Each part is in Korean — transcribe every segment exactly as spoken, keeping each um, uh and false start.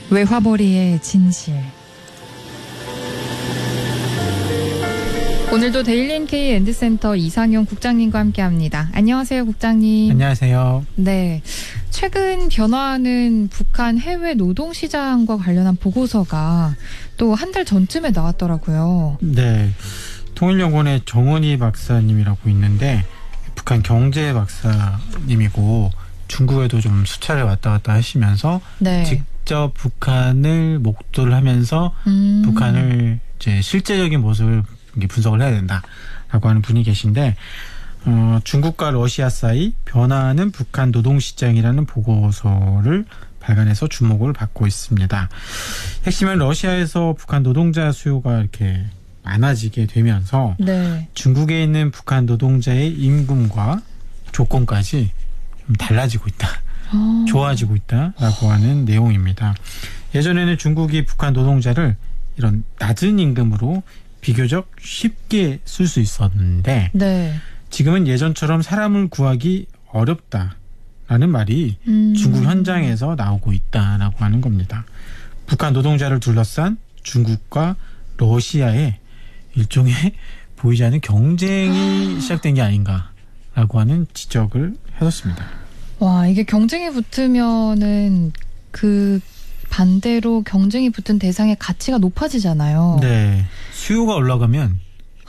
외화벌이의 진실. 오늘도 데일리엔케이 엔드센터 이상용 국장님과 함께합니다. 안녕하세요, 국장님. 안녕하세요. 네, 최근 변화하는 북한 해외 노동시장과 관련한 보고서가 또 한 달 전쯤에 나왔더라고요. 네, 통일연구원의 정원희 박사님이라고 있는데 북한 경제 박사님이고 중국에도 좀 수차례 왔다 갔다 하시면서 네. 직접 북한을 목도를 하면서 음. 북한을 이제 실제적인 모습을 분석을 해야 된다라고 하는 분이 계신데 어, 중국과 러시아 사이 변화하는 북한 노동시장이라는 보고서를 발간해서 주목을 받고 있습니다. 핵심은 러시아에서 북한 노동자 수요가 이렇게 많아지게 되면서 네. 중국에 있는 북한 노동자의 임금과 조건까지 좀 달라지고 있다. 오. 좋아지고 있다라고 하는 내용입니다. 예전에는 중국이 북한 노동자를 이런 낮은 임금으로 비교적 쉽게 쓸 수 있었는데 네. 지금은 예전처럼 사람을 구하기 어렵다라는 말이 음. 중국 현장에서 나오고 있다라고 하는 겁니다. 북한 노동자를 둘러싼 중국과 러시아의 일종의 보이지 않는 경쟁이 시작된 게 아닌가라고 하는 지적을 해뒀습니다. 와, 이게 경쟁이 붙으면은 그 반대로 경쟁이 붙은 대상의 가치가 높아지잖아요. 네. 수요가 올라가면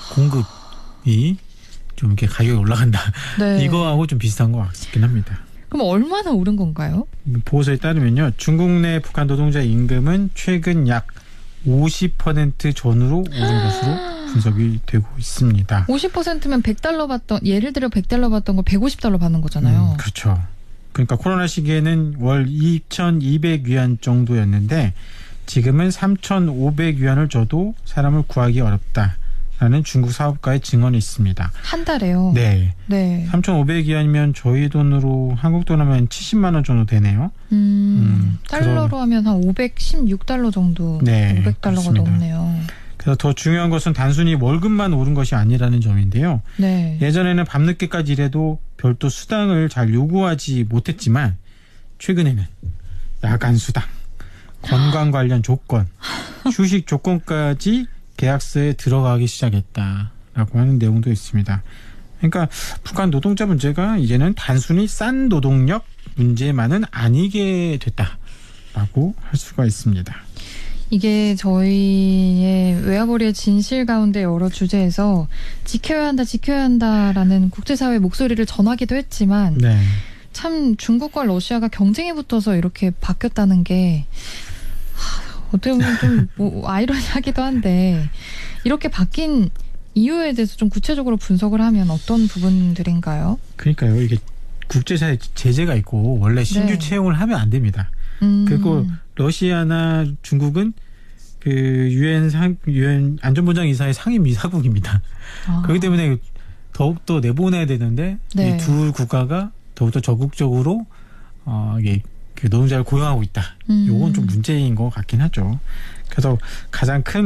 공급이 좀 이렇게 가격이 올라간다. 네. 이거하고 좀 비슷한 것 같긴 합니다. 그럼 얼마나 오른 건가요? 보고서에 따르면요. 중국 내 북한 노동자 임금은 최근 약 오십 퍼센트 전후로 오른 것으로 분석이 되고 있습니다. 오십 퍼센트면 백 달러 받던, 예를 들어 백 달러 받던 거 백오십 달러 받는 거잖아요. 음, 그렇죠. 그러니까 코로나 시기에는 월 이천이백 위안 정도였는데 지금은 삼천오백 위안을 줘도 사람을 구하기 어렵다라는 중국 사업가의 증언이 있습니다. 한 달에요? 네. 네. 삼천오백 위안이면 저희 돈으로 한국 돈 하면 칠십만 원 정도 되네요. 음, 음 달러로 그럼, 하면 한 오백십육 달러 정도, 네, 오백 달러가 그렇습니다. 넘네요. 그래서 더 중요한 것은 단순히 월급만 오른 것이 아니라는 점인데요. 네. 예전에는 밤늦게까지 일해도 별도 수당을 잘 요구하지 못했지만 최근에는 야간 수당, 건강 관련 조건, 휴식 조건까지 계약서에 들어가기 시작했다라고 하는 내용도 있습니다. 그러니까 북한 노동자 문제가 이제는 단순히 싼 노동력 문제만은 아니게 됐다라고 할 수가 있습니다. 이게 저희의 외화벌이의 진실 가운데 여러 주제에서 지켜야 한다, 지켜야 한다라는 국제사회 목소리를 전하기도 했지만 네. 참 중국과 러시아가 경쟁에 붙어서 이렇게 바뀌었다는 게 하, 어떻게 보면 좀 뭐 아이러니하기도 한데 이렇게 바뀐 이유에 대해서 좀 구체적으로 분석을 하면 어떤 부분들인가요? 그러니까요. 이게 국제사회 제재가 있고 원래 신규 네. 채용을 하면 안 됩니다. 음. 그리고 러시아나 중국은 그 유엔 상 유엔 안전보장 이사의 상임 이사국입니다. 아. 그렇기 때문에 더욱더 내보내야 되는데 네. 이 두 국가가 더욱더 적극적으로 어 이게 그 노동자를 고용하고 있다. 음. 이건 좀 문제인 것 같긴 하죠. 그래서 가장 큰